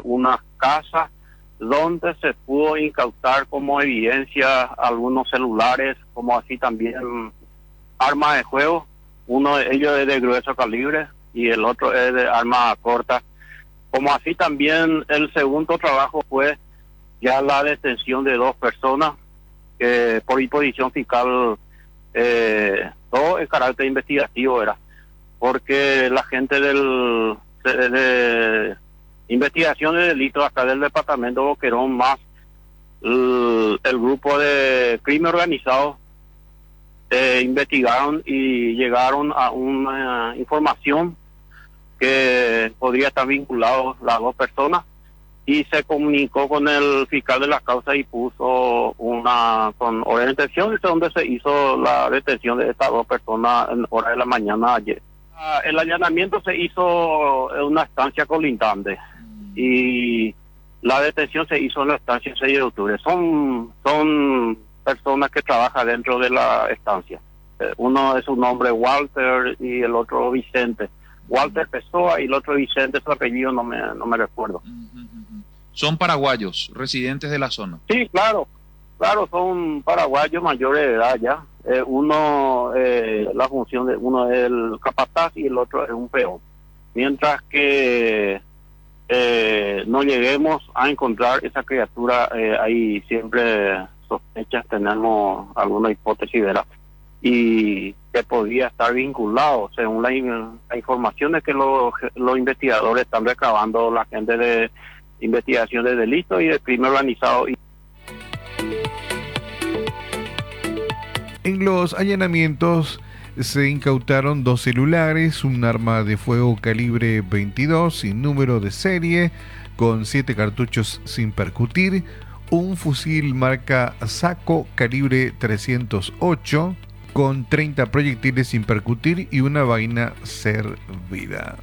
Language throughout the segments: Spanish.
unas casas donde se pudo incautar como evidencia algunos celulares, como así también armas de fuego. Uno de ellos es de grueso calibre y el otro es de arma corta. Como así también el segundo trabajo fue ya la detención de 2 personas que por imposición fiscal, todo en carácter investigativo era, porque la gente de investigación de delitos acá del departamento de Boquerón más el grupo de crimen organizado investigaron y llegaron a una información que podría estar vinculado las 2 personas y se comunicó con el fiscal de la causa y puso con orden de detención, donde se hizo la detención de estas 2 personas en horas de la mañana ayer. El allanamiento se hizo en una estancia colindante y la detención se hizo en la estancia 6 de octubre. Son personas que trabajan dentro de la estancia. Uno es un nombre Walter y el otro Vicente. Walter Pessoa y el otro Vicente, su apellido no me recuerdo. Son paraguayos, residentes de la zona. Sí, claro, son paraguayos mayores de edad ya. La función de uno es el capataz y el otro es un peón. Mientras que no lleguemos a encontrar esa criatura, hay siempre sospechas, tenemos alguna hipótesis, ¿verdad? Y que podría estar vinculado, según la información de que los investigadores están recabando, la gente de investigación de delitos y de crimen organizado. En los allanamientos se incautaron 2 celulares, un arma de fuego calibre 22 sin número de serie, con 7 cartuchos sin percutir, un fusil marca Saco calibre 308, con 30 proyectiles sin percutir y una vaina servida.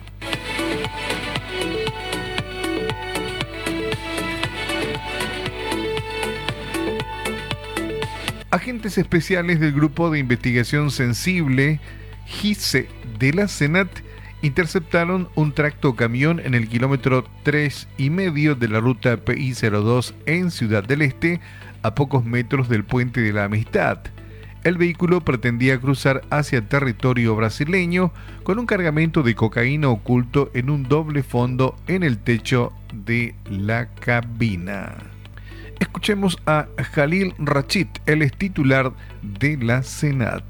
Agentes especiales del Grupo de Investigación Sensible, GISE, de la SENAT, interceptaron un tractocamión en el kilómetro 3,5 de la ruta PI-02 en Ciudad del Este, a pocos metros del Puente de la Amistad. El vehículo pretendía cruzar hacia territorio brasileño con un cargamento de cocaína oculto en un doble fondo en el techo de la cabina. Escuchemos a Jalil Rachid, él es titular de la SENAT.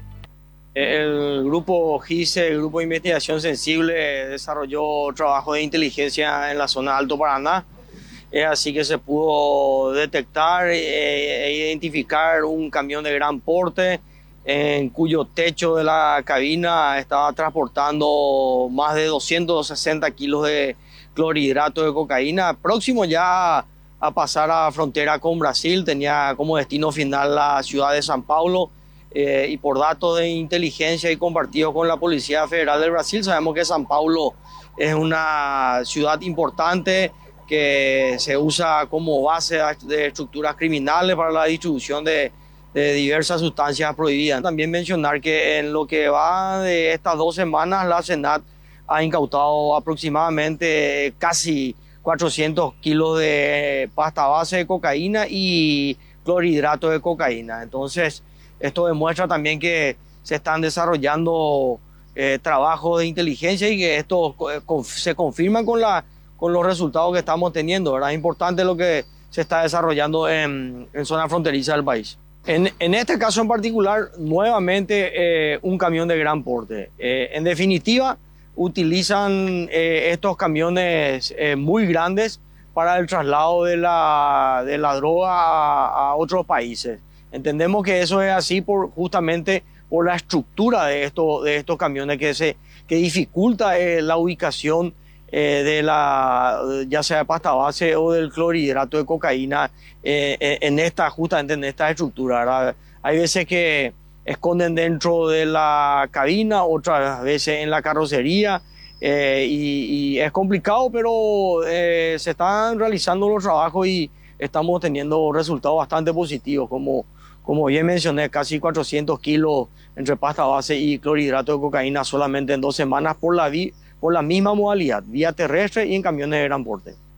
El grupo GISE, el Grupo de Investigación Sensible, desarrolló trabajo de inteligencia en la zona de Alto Paraná. Es así que se pudo detectar e identificar un camión de gran porte en cuyo techo de la cabina estaba transportando más de 260 kilos de clorhidrato de cocaína, próximo ya a pasar a frontera con Brasil. Tenía como destino final la ciudad de San Paulo, y por datos de inteligencia y compartidos con la Policía Federal del Brasil, sabemos que San Paulo es una ciudad importante que se usa como base de estructuras criminales para la distribución de diversas sustancias prohibidas. También mencionar que en lo que va de estas 2 semanas, la SENAT ha incautado aproximadamente casi 400 kilos de pasta base de cocaína y clorhidrato de cocaína. Entonces, esto demuestra también que se están desarrollando trabajos de inteligencia y que esto se confirma con los resultados que estamos teniendo, ¿verdad? Es importante lo que se está desarrollando en zona fronteriza del país. En este caso en particular, nuevamente un camión de gran porte. En definitiva, utilizan estos camiones muy grandes para el traslado de la droga a otros países. Entendemos que eso es así justamente por la estructura de estos camiones que dificulta la ubicación ya sea de pasta base o del clorhidrato de cocaína justamente en esta estructura, ¿verdad? Hay veces que esconden dentro de la cabina, otras veces en la carrocería, y es complicado, pero se están realizando los trabajos y estamos teniendo resultados bastante positivos, como bien mencioné, casi 400 kilos entre pasta base y clorhidrato de cocaína solamente en 2 semanas por la misma modalidad, vía terrestre y en camiones de gran porte.